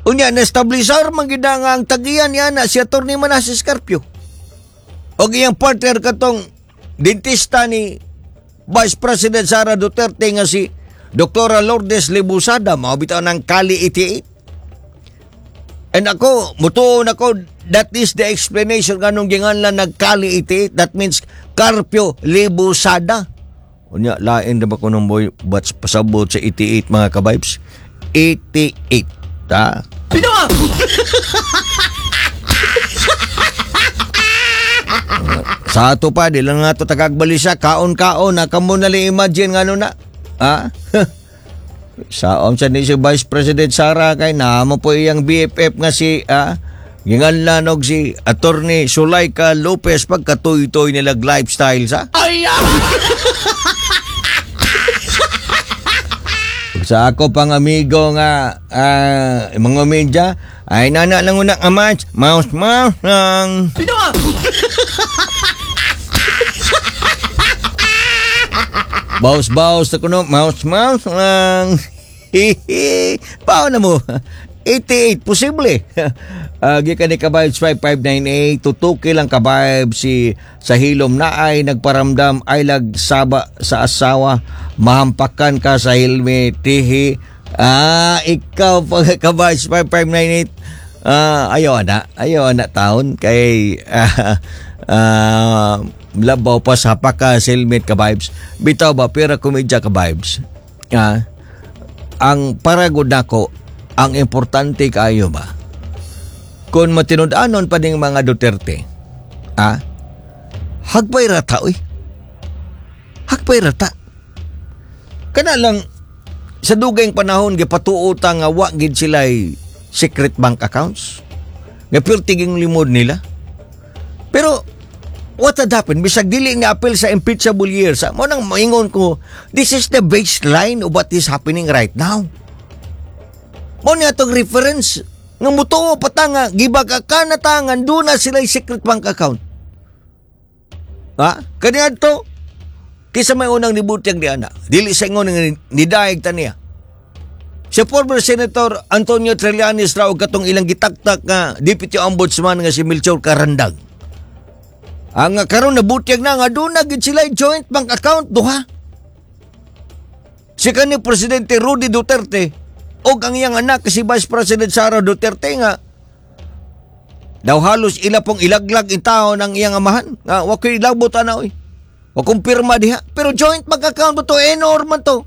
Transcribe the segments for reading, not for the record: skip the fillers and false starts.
Unya na-establisar magida nga ang tagiyan niya na si Atty. Manasseh Scarpio. O iyang partner katong dentista ni Vice President Sara Duterte nga si Dr. Lourdes Libusada, mabitaw ng Kali 88. And ako, mutuon ako, that is the explanation kanong ginganlan nagkali 88. That means Carpio Libusada. Unya, lain na ba ko ng boy, but pasabot sa 88 mga kabibes? 88. Ta? Pinawa! Sa ato pa, di lang nga ito tagagbali siya, kaon-kaon, nakamo nalang imagine nga na. Ha? Saom sa ni si Vice President Sara kay naamo po iyang BFF nga si ginganlanog si Atty. Sulaika Lopez pagkatuy-toy nilag lifestyle sa. Ay! Sa ako pang amigo nga mga media ay nana lang unang mouse lang. Pinawa! Baus na kuno, mouse lang. Paano na mo? 88, posible. Gikan ni Kabibes 5598, tutuki lang Kabibes si sa hilom na ay nagparamdam ay lagsaba sa asawa, mahampakan ka sa helmet, tihi. Ikaw pag Kabibes 5598, ayaw na taon kay labaw pa sa paka sa helmet Kabibes. Bitaw ba, pera komedya Kabibes. Ang paragod nako, ang importante kayo ba? Kung matinud-anon pa ding mga Duterte, hagpay rata, uy. Hagpay rata. Kana lang, sa dugayng panahon, gipatuota nga wagid sila'y secret bank accounts. Nga pirtiging limod nila. Pero, what had happened? Bisag dili nga apel sa impeachable years, mo nang maingon ko, this is the baseline of what is happening right now. Mo niya itong reference nga mutuo patanga gibag ka na tangan doon na sila secret bank account. Kanya to kisa may unang nibutiyang di ana dili sa ingon nga nidaig ta niya si former Senator Antonio Trillanes raw katong ilang gitaktak nga Deputy Ombudsman nga si Melchor Carandag. Ang karon nabutiyag na nga doon na gid sila joint bank account duha. Si kanhi Presidente Rudy Duterte o ang iyang anak si Vice President Sara Duterte nga daw halos ila pong ilaglag itaon ng iyang amahan nga wakoy ilabot ana oy wa kumpirma diha pero joint bank account to enorme to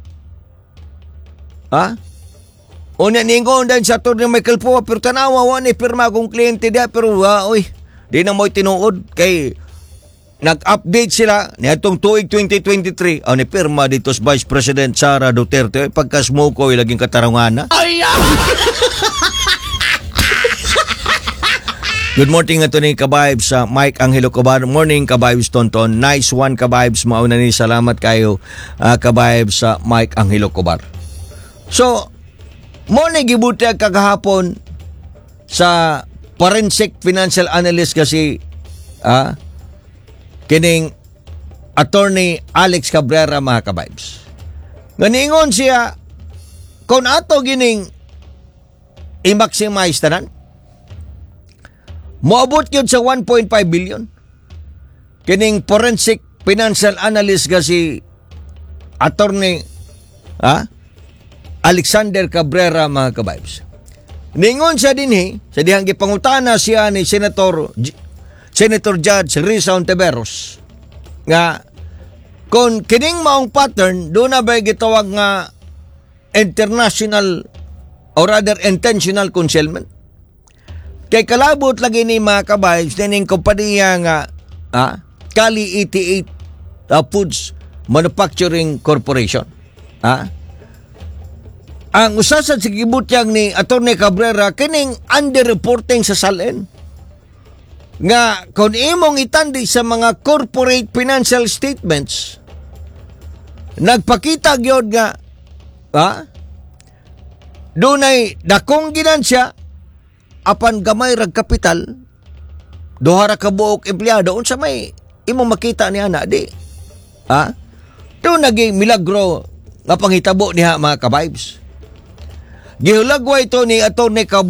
unya ningon dan sa Atty. Michael Poa pero tanawa wa ni pirma kong kliyente diha pero oy di na mo'y tinuod kay nag-update sila niadtong tuig 2023 ni pirma dito sa Vice President Sara Duterte pagka-smoke laging katarungan na. Ay! Good morning ato ni Kabibes sa Mike Angelo Cobar. Morning Kabibes Tonton. Nice one Kabibes. Mauna ni salamat kayo Kabibes sa Mike Angelo Cobar. So, mo na gibuti kagahapon sa forensic financial analyst kasi kining Attorney Alex Cabrera mga Kabibes. Nganingon siya kung ato gining i-maximize tanan moabot yun sa 1.5 billion. Kining forensic financial analyst kasi Attorney Alexander Cabrera mga Kabibes. Ningon siya din sa dihang gipangutana siya ni Senator Judge Risa Ontiveros nga kung kining maong pattern doon na ba gitawag nga international or rather intentional concealment kay kalabot lagi ni mga Kabibes nining kompanya nga Kali 88 Foods Manufacturing Corporation ang usasad sa gibutyang ni Atty. Cabrera kining underreporting sa SALN nga kung imong itandi sa mga corporate financial statements nagpakita gyud nga dunay dakong ginansya apan gamay rag kapital duha ra ka buok empleyado unsa may imong makita niya na di do naging milagro nga panghitabo niha mga Kabibes. Gihulagwa ito ni Atty.